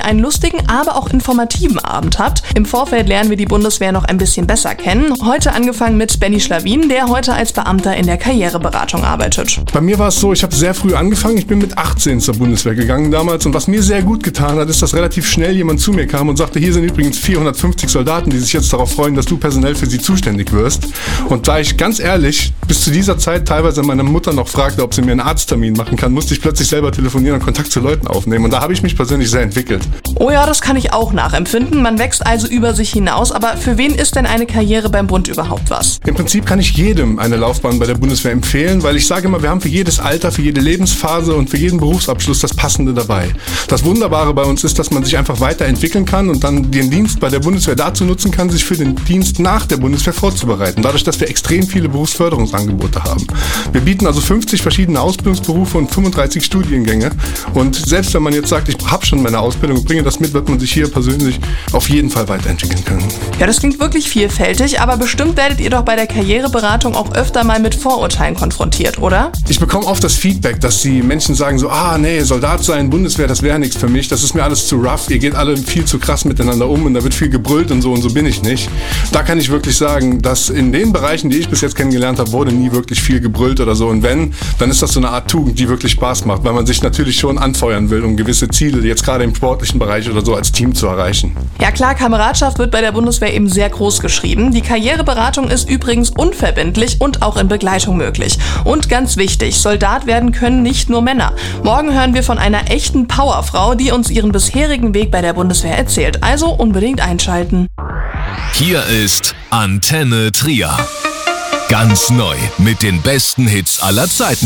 einen lustigen, aber auch informativen Abend habt. Im Vorfeld lernen wir die Bundeswehr noch ein bisschen besser kennen. Heute angefangen mit Benny Schlawin, der heute als Beamter in der Karriereberatung arbeitet. Bei mir war es so, ich habe sehr früh angefangen. Ich bin mit 18 zur Bundeswehr gegangen damals. Und was mir sehr gut getan hat, ist, dass relativ schnell jemand zu mir kam und sagte, hier sind übrigens 450 Soldaten, die sich jetzt darauf freuen, dass du personell für sie zuständig wirst. Und da ich ganz ehrlich bis zu dieser Zeit teilweise meine Mutter noch fragte, ob sie mir einen Arzttermin machen kann, musste ich plötzlich selber telefonieren und Kontakt zu Leuten aufnehmen. Und da habe ich mich persönlich sehr entwickelt. Oh ja, das kann ich auch nachempfinden. Man wächst also über sich hinaus. Aber für wen ist denn eine Karriere beim Bund überhaupt was? Im Prinzip kann ich jedem eine Laufbahn bei der Bundeswehr empfehlen, weil ich sage immer, wir haben für jedes Alter, für jede Lebensphase und für jeden Berufsabschluss das Passende dabei. Das Wunderbare bei uns ist, dass man sich einfach weiterentwickeln kann und dann den Dienst bei der Bundeswehr dazu nutzen kann, sich für den Dienst nach der Bundeswehr vorzubereiten. Dadurch, dass wir extrem viele Berufsförderungsangebote haben. Wir bieten also 50 verschiedene Ausbildungsberufe und 35 Studiengänge. Und selbst wenn man jetzt sagt, ich habe schon meine Ausbildung und bringe das mit, wird man sich hier persönlich auf jeden Fall weiterentwickeln können. Ja, das klingt wirklich vielfältig, aber bestimmt werdet ihr doch bei der Karriereberatung auch öfter mal mit Vorurteilen konfrontiert, oder? Ich bekomme oft das Feedback, dass die Menschen sagen so, nee, Soldat sein, Bundeswehr, das wäre nichts für mich, das ist mir alles zu rough, ihr geht alle viel zu krass miteinander um und da wird viel gebrüllt und so bin ich nicht. Da kann ich wirklich sagen, dass in den Bereichen, die ich bis jetzt kennengelernt habe, wurde nie wirklich viel gebrüllt oder so. Und wenn, dann ist das so eine Art Tugend, die wirklich Spaß macht, weil man sich natürlich schon anfeuern will, um gewisse Ziele, jetzt gerade im sportlichen Bereich oder so, als Team zu erreichen. Ja klar, Kameradschaft wird bei der Bundeswehr eben sehr groß geschrieben. Die Karriereberatung ist übrigens unverbindlich und auch in Begleitung möglich. Und ganz wichtig, Soldat werden können nicht nur Männer. Morgen hören wir von einer echten Powerfrau, die uns ihren bisherigen Weg bei der Bundeswehr erzählt. Also unbedingt einschalten. Hier ist Antenne Trier. Ganz neu mit den besten Hits aller Zeiten.